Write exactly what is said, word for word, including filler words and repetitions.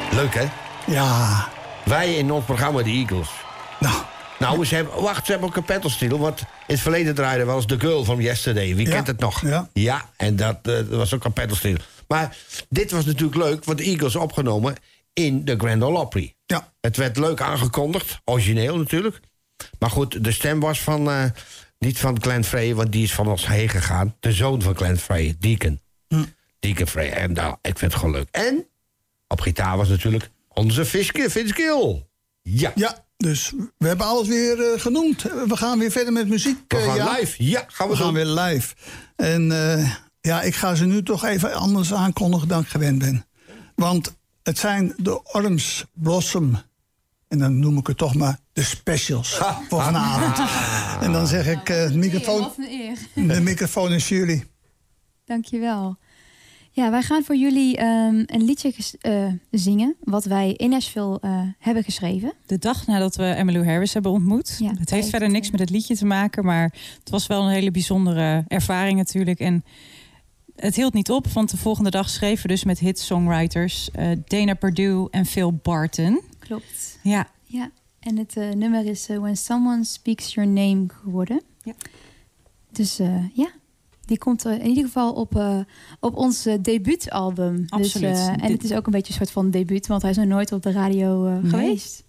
Leuk, hè? Ja. Wij in ons programma de Eagles. Nou. Nou, ze hebben, wacht, ze hebben ook een pedalsteel. Want in het verleden draaide wel eens The Girl from Yesterday. Wie ja. kent het nog? Ja, ja en dat, uh, dat was ook een pedalsteel. Maar dit was natuurlijk leuk, want de Eagles opgenomen in de Grand Ole Opry. Ja. Het werd leuk aangekondigd, origineel natuurlijk. Maar goed, de stem was van, uh, niet van Glenn Frey, want die is van ons heen gegaan. De zoon van Glenn Frey, Deacon. Hm. Deacon Frey, en nou, ik vind het gewoon leuk. En op gitaar was natuurlijk onze Vince Gill. Ja. Ja. Dus we hebben alles weer uh, genoemd. We gaan weer verder met muziek. We gaan uh, ja. live. Ja, gaan we, we doen. gaan weer live. En uh, ja, ik ga ze nu toch even anders aankondigen dan ik gewend ben. Want het zijn de Orange Blossom. En dan noem ik het toch maar de specials ha, voor vanavond. Ha. En dan zeg ik, uh, de, microfoon, wat een eer. de microfoon is jullie. Dankjewel. Ja, wij gaan voor jullie um, een liedje uh, zingen wat wij in Nashville uh, hebben geschreven. De dag nadat we Emmylou Harris hebben ontmoet. Ja, het heeft verder niks met het liedje te maken, maar het was wel een hele bijzondere ervaring natuurlijk. En het hield niet op, want de volgende dag schreven we dus met hit-songwriters uh, Dana Perdue en Phil Barton. Klopt. Ja. Ja, en het uh, nummer is uh, When Someone Speaks Your Name geworden. Ja. Dus uh, ja. Die komt in ieder geval op, uh, op ons uh, debuutalbum. Absoluut. Dus, uh, en het is ook een beetje een soort van debuut, want hij is nog nooit op de radio uh, nee. geweest.